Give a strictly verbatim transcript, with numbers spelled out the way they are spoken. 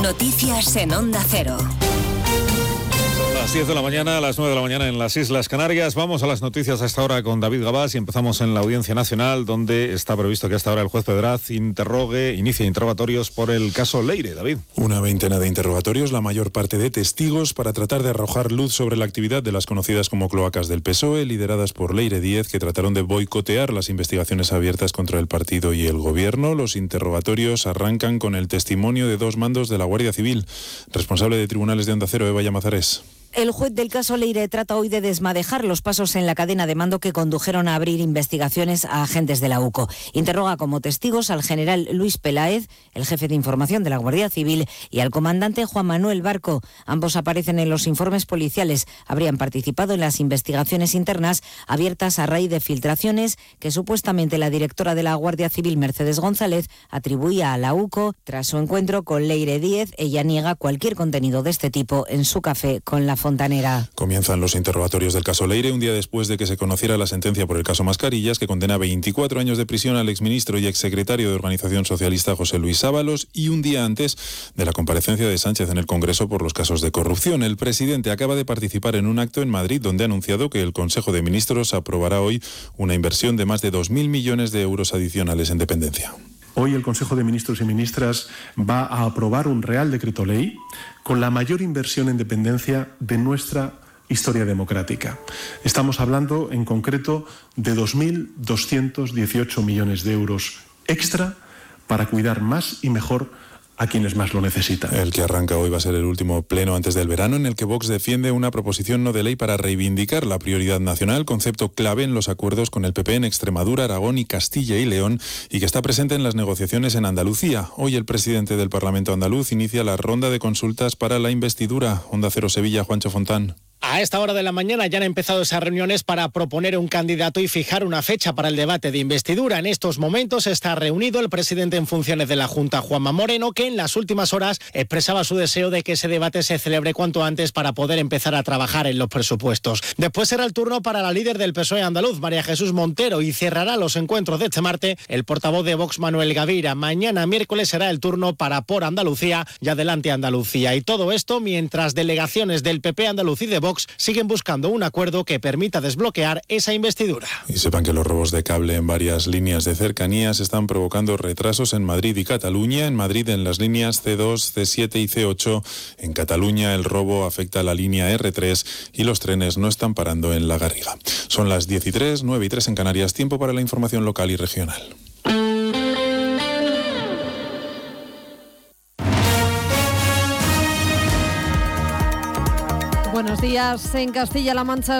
Noticias en Onda Cero. Son las diez de la mañana, a las nueve de la mañana en las Islas Canarias. Vamos a las noticias a esta hora con David Gabás y empezamos en la Audiencia Nacional, donde está previsto que hasta ahora el juez Pedraz interrogue, inicie interrogatorios por el caso Leire. David. Una veintena de interrogatorios, la mayor parte de testigos, para tratar de arrojar luz sobre la actividad de las conocidas como cloacas del P S O E, lideradas por Leire Díez, que trataron de boicotear las investigaciones abiertas contra el partido y el gobierno. Los interrogatorios arrancan con el testimonio de dos mandos de la Guardia Civil. Responsable de tribunales de Onda Cero, Eva Llamazares. El juez del caso Leire trata hoy de desmadejar los pasos en la cadena de mando que condujeron a abrir investigaciones a agentes de la UCO. Interroga como testigos al general Luis Peláez, el jefe de información de la Guardia Civil, y al comandante Juan Manuel Barco. Ambos aparecen en los informes policiales. Habrían participado en las investigaciones internas abiertas a raíz de filtraciones que supuestamente la directora de la Guardia Civil, Mercedes González, atribuía a la UCO tras su encuentro con Leire Díez. Ella niega cualquier contenido de este tipo en su café con la Fontanera. Comienzan los interrogatorios del caso Leire un día después de que se conociera la sentencia por el caso Mascarillas, que condena a veinticuatro años de prisión al exministro y exsecretario de Organización Socialista José Luis Ábalos, y un día antes de la comparecencia de Sánchez en el Congreso por los casos de corrupción. El presidente acaba de participar en un acto en Madrid donde ha anunciado que el Consejo de Ministros aprobará hoy una inversión de más de dos mil millones de euros adicionales en dependencia. Hoy el Consejo de Ministros y Ministras va a aprobar un Real Decreto Ley con la mayor inversión en dependencia de nuestra historia democrática. Estamos hablando en concreto de dos mil doscientos dieciocho millones de euros extra para cuidar más y mejor a quienes más lo necesitan. El que arranca hoy va a ser el último pleno antes del verano, en el que Vox defiende una proposición no de ley para reivindicar la prioridad nacional, concepto clave en los acuerdos con el P P en Extremadura, Aragón y Castilla y León, y que está presente en las negociaciones en Andalucía. Hoy el presidente del Parlamento andaluz inicia la ronda de consultas para la investidura. Onda Cero Sevilla, Juancho Fontán. A esta hora de la mañana ya han empezado esas reuniones para proponer un candidato y fijar una fecha para el debate de investidura. En estos momentos está reunido el presidente en funciones de la Junta, Juanma Moreno, que en las últimas horas expresaba su deseo de que ese debate se celebre cuanto antes para poder empezar a trabajar en los presupuestos. Después será el turno para la líder del P S O E andaluz, María Jesús Montero, y cerrará los encuentros de este martes el portavoz de Vox, Manuel Gavira. Mañana miércoles será el turno para Por Andalucía y Adelante Andalucía. Y todo esto mientras delegaciones del P P andaluz y de Vox siguen buscando un acuerdo que permita desbloquear esa investidura. Y sepan que los robos de cable en varias líneas de cercanías están provocando retrasos en Madrid y Cataluña. En Madrid en las líneas C dos, C siete y C ocho. En Cataluña el robo afecta a la línea R tres y los trenes no están parando en La Garriga. Son las diez y tres, nueve y tres en Canarias. Tiempo para la información local y regional. Buenos días. En Castilla-La Mancha